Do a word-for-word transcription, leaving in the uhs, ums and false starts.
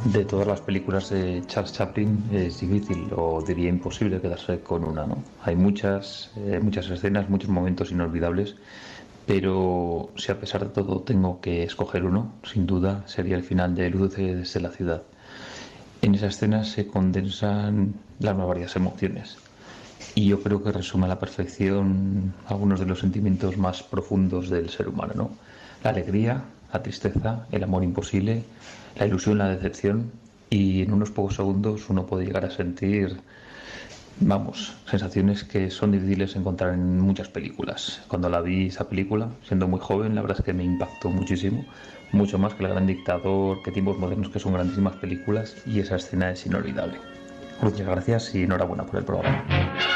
De todas las películas de Charles Chaplin es difícil o diría imposible quedarse con una, ¿no? Hay muchas, eh, muchas escenas, muchos momentos inolvidables, pero si a pesar de todo tengo que escoger uno, sin duda sería el final de Luces desde la ciudad. En esa escena se condensan las más varias emociones y yo creo que resume a la perfección algunos de los sentimientos más profundos del ser humano, ¿no? La alegría, la tristeza, el amor imposible, la ilusión, la decepción, y en unos pocos segundos uno puede llegar a sentir, vamos, sensaciones que son difíciles de encontrar en muchas películas. Cuando la vi esa película, siendo muy joven, la verdad es que me impactó muchísimo, mucho más que El Gran Dictador, que Tiempos Modernos, que son grandísimas películas, y esa escena es inolvidable. Muchas gracias y enhorabuena por el programa.